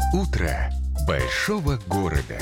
Утро большого города.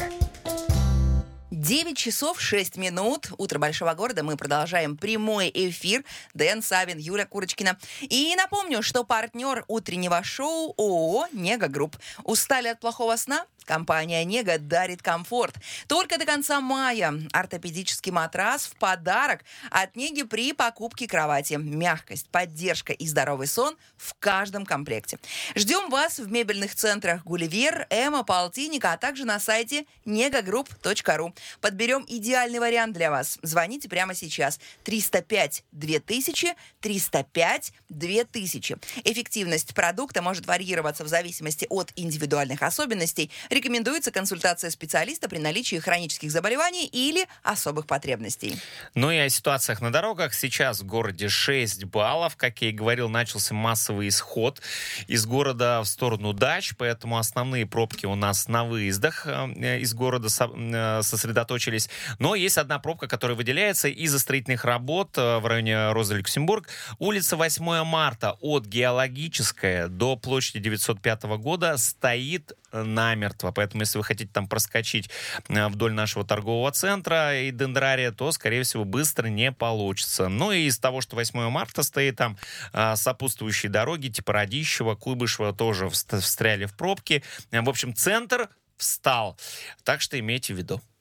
9 часов 6 минут. Утро большого города. Мы продолжаем прямой эфир. Дэн Савин, Юля Курочкина. И напомню, что партнер утреннего шоу ООО «Нега Групп». Устали от плохого сна? Компания «Нега» дарит комфорт. Только до конца мая ортопедический матрас в подарок от «Неги» при покупке кровати. Мягкость, поддержка и здоровый сон в каждом комплекте. Ждем вас в мебельных центрах «Гулливер», «Эма», «Полтинника», а также на сайте negagroup.ru. Подберем идеальный вариант для вас. Звоните прямо сейчас. 305-2000, 305-2000. Эффективность продукта может варьироваться в зависимости от индивидуальных особенностей. Рекомендуется консультация специалиста при наличии хронических заболеваний или особых потребностей. Ну и о ситуациях на дорогах. Сейчас в городе 6 баллов. Как я и говорил, начался массовый исход из города в сторону дач, поэтому основные пробки у нас на выездах из города сосредоточились. Но есть одна пробка, которая выделяется из-за строительных работ в районе Роза-Люксембург. Улица 8 марта от Геологическая до площади 905 года стоит намертво. Поэтому, если вы хотите там проскочить вдоль нашего торгового центра и дендрария, то, скорее всего, быстро не получится. Ну и из того, что 8 марта стоит там, сопутствующие дороги типа Радищева, Куйбышева тоже встряли в пробки. В общем, центр встал. Так что имейте в виду.